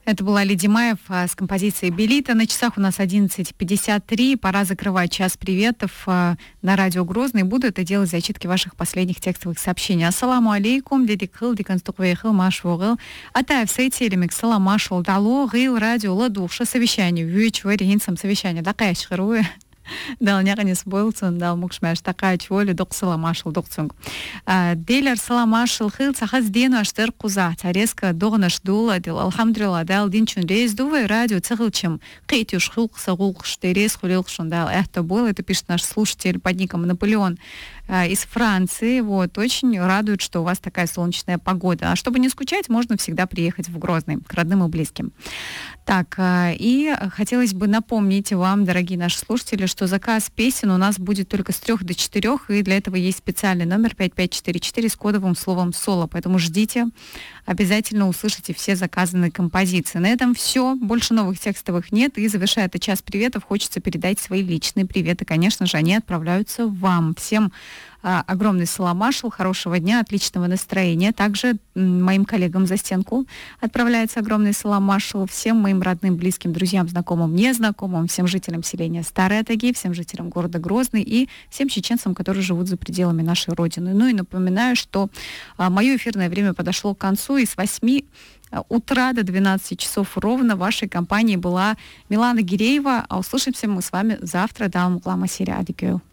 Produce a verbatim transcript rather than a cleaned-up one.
Это была Лидия Маев с композицией «Белита». На часах у нас одиннадцать пятьдесят три. Пора закрывать час приветов на радио Грозный. Буду это делать зачитки ваших последних текстовых сообщений. Ассаламу алейкум, дедик хыл, диканстук вейхыл, маш вогыл. Атаев сайтелемик, салам машал, дало, гил, радио, ладуша, совещание, вюч, варенцам совещание. Такая шхыруя. Дал няканес бойлцун, дал мукшмаш такая чволи док саламашыл докцунг. Дейлер саламашыл хыл цахаз дену аштыр куза. Царезка догнаш дула дел. Алхамдулилла дал динчун рейс дувай радио цехылчым. Қейтюш хылк сагулк штерез хулилкшун дал. Это было, это пишет наш слушатель под ником Наполеон из Франции. Вот, очень радует, что у вас такая солнечная погода. А чтобы не скучать, можно всегда приехать в Грозный к родным и близким. Так, и хотелось бы напомнить вам, дорогие наши слушатели, что заказ песен у нас будет только с трех до четырех, и для этого есть специальный номер пять пять четыре четыре с кодовым словом «Соло». Поэтому ждите, обязательно услышите все заказанные композиции. На этом все, больше новых текстовых нет, и завершая этот час приветов, хочется передать свои личные приветы. Конечно же, они отправляются вам. Всем огромный саламашл, хорошего дня, отличного настроения. Также моим коллегам за стенку отправляется огромный саламашл. Всем моим родным, близким, друзьям, знакомым, незнакомым, всем жителям селения Старой Атаги, всем жителям города Грозный и всем чеченцам, которые живут за пределами нашей Родины. Ну и напоминаю, что мое эфирное время подошло к концу, и с восьми утра до двенадцати часов ровно в вашей компании была Милана Гиреева. А услышимся мы с вами завтра. Далмуклама Сирия Адикю.